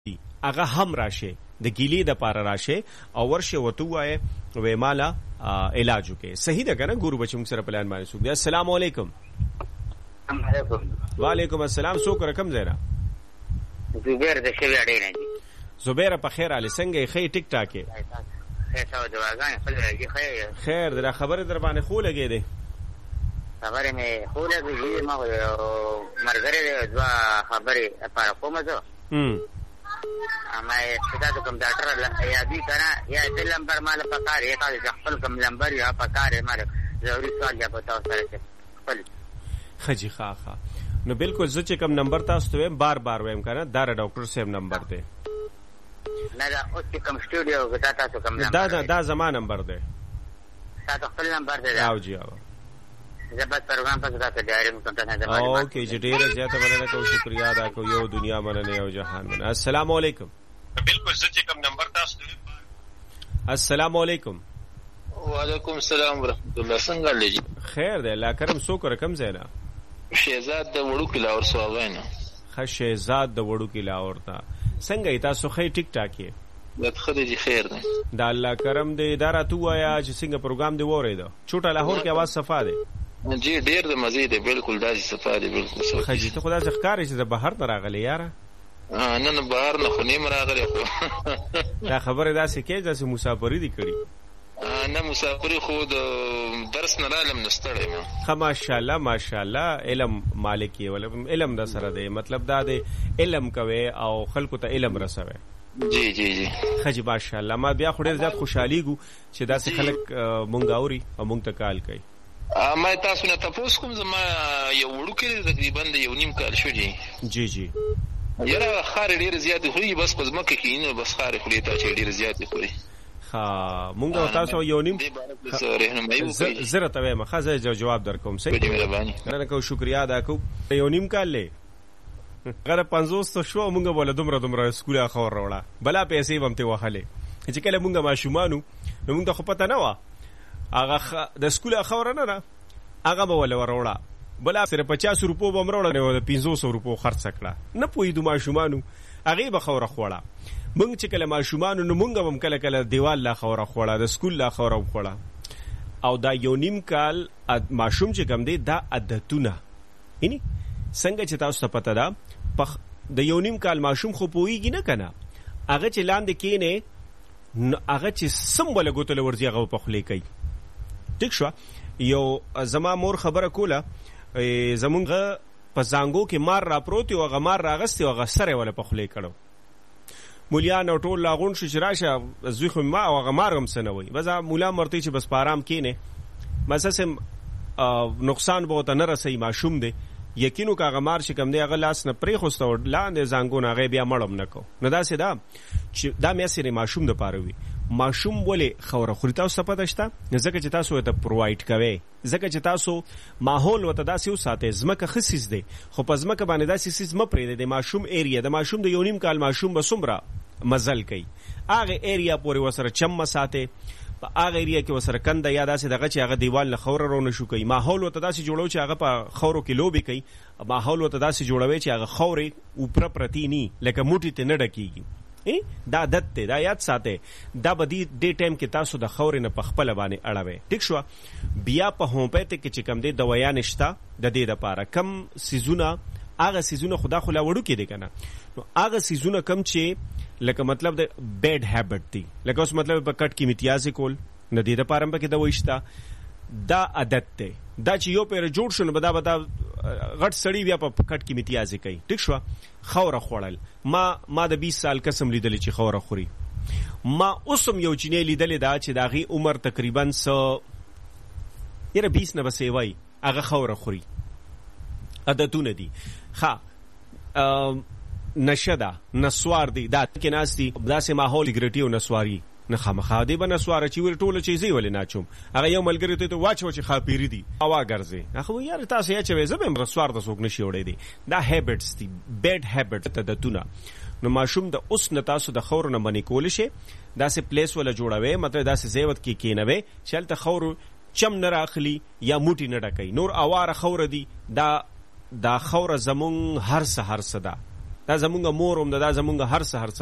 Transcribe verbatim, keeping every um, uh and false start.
هغه هم راشه د ګیلې د پاره راشه او ورشه وته وای وې مالا علاج وکي. صحیح ده کنه ګورو بچم سره پلان باندې سو. السلام علیکم. وعلیکم السلام. سو رقم زیرا زبیر د شوی اړې نه دي. زبیر په خیر علي څنګه خې ټیک ټاکه خیر در خبره در باندې خو لګې دي خبره مې خو لګې ما مرګره دوا خبره لپاره کومه ده هم ما ستاسو کوم ډاکټر یا دې کنه یا دې لمبر مال پکاره یا تاسو خپل کوم لمبر یا پکاره مال ضروري سوال یا پتاو سره خپل خجی خاخه نو بالکل زه چې کوم نمبر تاسو ته بار بار وایم کنه دا ډاکټر صاحب نمبر دی نه دا اوس کوم سټوډیو غتا تاسو کوم نمبر دا دا دا زما نمبر دی تاسو خپل نمبر دی او جی او زبات پروګرام په تاسو ډایرکټ کنټینټ دی او کې چې ډیره زیاته مننه کوم شکریا ادا کوم یو دنیا مننه او جهان مننه. السلام علیکم. بالکل زه چې کوم نمبر تاسو ته السلام علیکم. وعلیکم السلام ورحمت الله. څنګه لږی خیر دی الله کرم. سو رقم زینا شهزاد د وړو کلا اور سوغاینه خ شهزاد د وړو کلا اور تا څنګه تاسو خې ټیک ټاکه د خدای خیر دی د الله کرم دی اداره تو آیا چې څنګه پروګرام دی وره دا چوټه لاهور کې आवाज صفا دی جی ډیر د مزه دی بالکل داسې صفا دی بالکل صفا خجی ته خدای ځخکار چې د بهر نه راغلی یاره نه نه بهر نه خو نیم راغلی خو دا خبره داسې کې داسې مسافری دی کړی نه مسافری خو د درس نه رالم نستړی ما خ ماشاءالله ماشاءالله علم مالکی ولم علم د سره دی مطلب دا دی علم کوي او خلکو ته علم رسوي. جی جی جی خجی ماشاءالله ما بیا خو ډیر زیات خوشحالي ګو چې داسې خلک مونږ اوري او مونږ ته کال کوي. ما تاسو نه تاسو کوم زما یو وړو کې تقریبا یو نیم کال شو جی جی جی یاره خار ډیر زیات خوري بس په ځمکه کې نه بس خار خوري ته چې ډیر زیات خوري ها مونږ تاسو یو نیم زره ته وایم خزه جواب درکوم سي مهرباني نه کو شکریا ادا کو یو نیم کال له غره پنځوس تو شو مونږ بوله دومره دومره سکوله خور وروړه بلا پیسې ومته وهله چې کله مونږ ماشومانو نو مونږ خو پته نه و هغه د سکوله خور نه نه هغه بوله وروړه بلا سره پچاس روپو بمروړه نه د پنځوس روپو خرڅ کړه نه پوي د ماشومانو هغه به خوره خوړه مونږ چې کله ماشومانو نو مونږ هم کله کله دیوال لا خوره خوړه د سکول لا خوره خوړه او دا یو نیم کال ماشوم چې کم دی دا عادتونه یعنی څنګه چې تاسو ته پته ده په د یو نیم کال ماشوم خو پويږي نه کنه هغه چې لاندې کینه هغه چې سم ولګوتل ورځي هغه په خلی کوي. ټیک شو. یو زما مور خبره کوله زمونږ په زانګو کې مار را پروت او غمار راغستي او غسره ولا په خلی کړو مولیان او ټول لاغون شو شراشه زوی خو ما او غمار هم سنوي بس مولا مرتي چې بس پارام کینه مساسم نقصان به ته نه رسي ماشوم دی یقینو کا غمار شکم دی هغه لاس نه پری خوسته لاندې زنګون هغه بیا مړم نکو نه دا سي دا چې دا مې سره ماشوم د پاره وي ماشوم ولې خوره خوري تاسو په دشته ځکه چې تاسو ته پرووایډ کوي ځکه چې تاسو ماحول وته داسې وساته زمکه خصیص دی خو په زمکه باندې داسې سیس م پرې دی ماشوم ایریا د ماشوم د یونیم کال ماشوم بسمره مزل کوي هغه ایریا پورې وسره چم مساته په هغه ایریا کې وسره کنده یا داسې دغه چې هغه دیوال نه خوره رونه شو کوي ماحول وته داسې جوړو چې هغه په خورو کې لوبي کوي ماحول وته داسې جوړوي چې هغه خوري اوپر پرتی ني لکه موټي ته نه ډکیږي دا عادت ته دا یاد ساته دا بدی ډی ټایم کې تاسو د خورې نه پخپل باندې اړوي. ټیک شو. بیا په هومپیتیک کې چې کم دی دوايا نشتا د دې لپاره کم سيزونه هغه سيزونه خدا خلا وړو کې دي کنه نو هغه سيزونه کم چې لکه مطلب د بیډ هابټ دی لکه اوس مطلب په کټ کې امتیاز کول نه دی د پاره په کې د وښتا دا عادت ته دا چې یو پیر جوړ شونه بدا بدا غټ سړی بیا په کټ کې امتیاز کوي. ټیک شو. خوره خوړل ما ما د بیس سال قسم لیدل چې خوره خوري ما اوسم یو چینه لیدل دا چې داغي عمر تقریبا سو یره بیس نه بسې وای هغه خوره خوري عادتونه دي ها نشدا نسوار دي دا کې ناسي داسې ماحول ګریټیو نسواري نه خامخا دی بنسوار چې ور ټوله چیزې ولې ناچوم هغه یو ملګری ته واچو چې خاپيري دي اوا ګرځي هغه یار تاسو یې چې زبم رسوار د سوق نشي وړې دي دا هابټس دي بیډ هابټ ته د تونه نو ماشوم د اوس نه تاسو د خور نه منی کول شي داسې پلیس ولا جوړوي مطلب داسې زیوت کې کینوي چلته خور چم نه راخلی یا موټي نه ډکې نور اواره خور دي دا دا خور زمون هر سحر صدا دا زمونږ مور هم ده، دا زمونږ هر څه هر څه